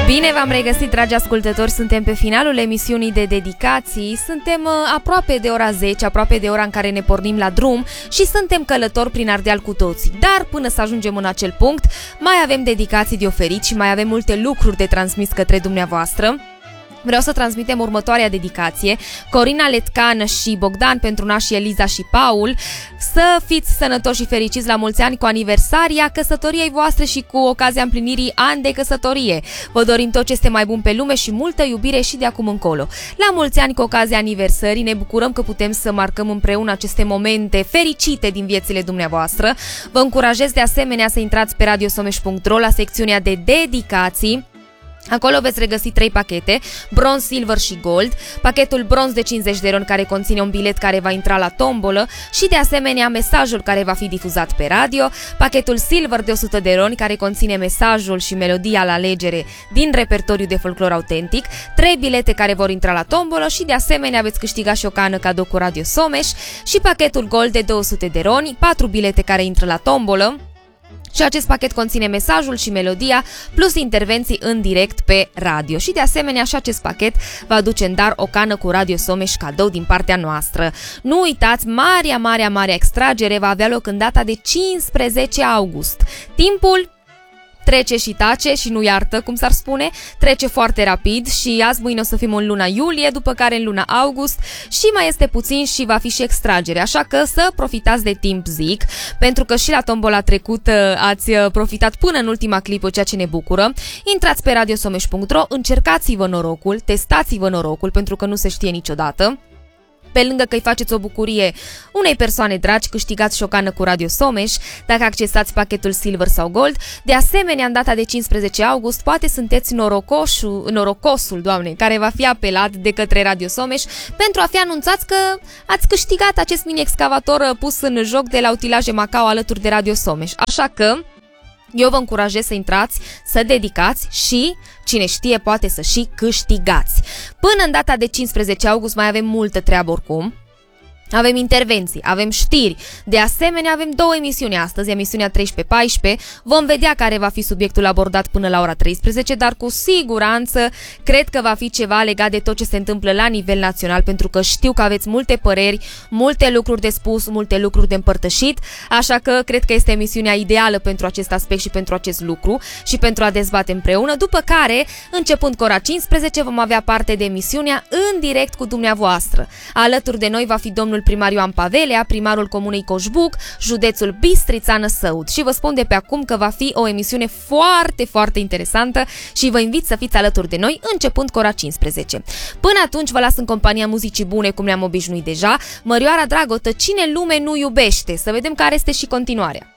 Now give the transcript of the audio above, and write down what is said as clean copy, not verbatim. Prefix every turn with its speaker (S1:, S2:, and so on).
S1: Bine v-am regăsit, dragi ascultători, suntem pe finalul emisiunii de dedicații, suntem aproape de ora 10, aproape de ora în care ne pornim la drum și suntem călători prin Ardeal cu toții. Dar până să ajungem în acel punct, mai avem dedicații de oferit și mai avem multe lucruri de transmis către dumneavoastră. Vreau să transmitem următoarea dedicație: Corina Letcan și Bogdan pentru nașii Eliza și Paul. Să fiți sănătoși și fericiți la mulți ani cu aniversaria căsătoriei voastre și cu ocazia împlinirii ani de căsătorie. Vă dorim tot ce este mai bun pe lume și multă iubire și de acum încolo. La mulți ani cu ocazia aniversării, ne bucurăm că putem să marcăm împreună aceste momente fericite din viețile dumneavoastră. Vă încurajez de asemenea să intrați pe radiosomeș.ro la secțiunea de dedicații. Acolo veți regăsi 3 pachete, bronz, silver și gold, pachetul bronz de 50 de RON care conține un bilet care va intra la tombolă și de asemenea mesajul care va fi difuzat pe radio, pachetul silver de 100 de RON care conține mesajul și melodia la alegere din repertoriu de folclor autentic, 3 bilete care vor intra la tombolă și de asemenea veți câștiga și o cană cadou cu Radio Someș și pachetul gold de 200 de RON, 4 bilete care intră la tombolă. Și acest pachet conține mesajul și melodia, plus intervenții în direct pe radio. Și de asemenea și acest pachet va aduce în dar o cană cu Radio Someș cadou din partea noastră. Nu uitați, marea extragere va avea loc în data de 15 august. Timpul trece și tace și nu iartă, cum s-ar spune, trece foarte rapid și azi mâine o să fim în luna iulie, după care în luna august și mai este puțin și va fi și extragere, așa că să profitați de timp, zic, pentru că și la tombola trecută ați profitat până în ultima clipă, ceea ce ne bucură. Intrați pe radiosomeș.ro, încercați-vă norocul, testați-vă norocul, pentru că nu se știe niciodată. Pe lângă că îi faceți o bucurie unei persoane dragi, câștigați și o cană cu Radio Someș dacă accesați pachetul Silver sau Gold. De asemenea, în data de 15 august, poate sunteți norocosul, Doamne, care va fi apelat de către Radio Someș pentru a fi anunțați că ați câștigat acest mini-excavator pus în joc de la Utilaje Macau alături de Radio Someș. Așa că eu vă încurajez să intrați, să dedicați și, cine știe, poate să și câștigați. Până în data de 15 august mai avem multă treabă oricum. Avem intervenții, avem știri, de asemenea avem 2 emisiuni astăzi, emisiunea 13-14, vom vedea care va fi subiectul abordat până la ora 13, dar cu siguranță cred că va fi ceva legat de tot ce se întâmplă la nivel național, pentru că știu că aveți multe păreri, multe lucruri de spus, multe lucruri de împărtășit, așa că cred că este emisiunea ideală pentru acest aspect și pentru acest lucru și pentru a dezbate împreună, după care, începând cu ora 15, vom avea parte de emisiunea în direct cu dumneavoastră. Alături de noi va fi domnul primar Ioan Pavelea, primarul comunei Coșbuc, județul Bistrița-Năsăud. Și vă spun de pe acum că va fi o emisiune foarte interesantă și vă invit să fiți alături de noi începând cu ora 15. Până atunci vă las în compania muzicii bune, cum ne-am obișnuit deja. Mărioara Dragotă, cine lume nu iubește? Să vedem care este și continuarea.